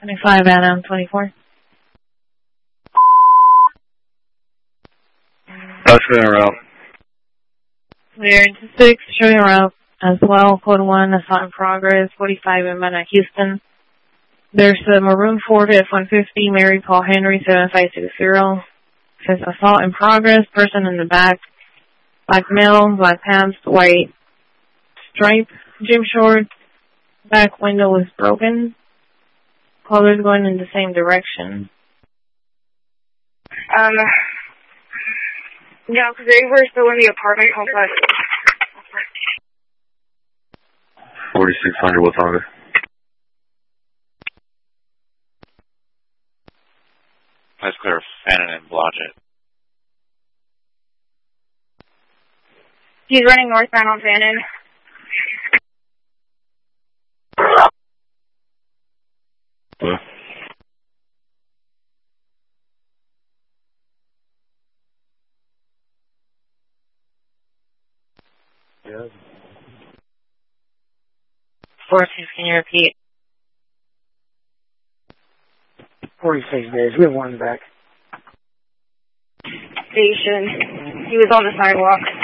25 Adam 24. That's clear route. Clear into 6, showing route as well. Code 1, assault in progress, 45 in Mana, Houston. There's a maroon Ford F-150, Mary Paul Henry 7560. Says assault in progress, person in the back, black male, black pants, white stripe, gym shorts, back window is broken. Colors going in the same direction. Yeah, because they were still in the apartment complex. 4600, what's on it? That's clear, Fannin and Blodgett. He's running northbound on Fannin. Yeah. 46, can you repeat? 46 days. We have one back. Station. He was on the sidewalk.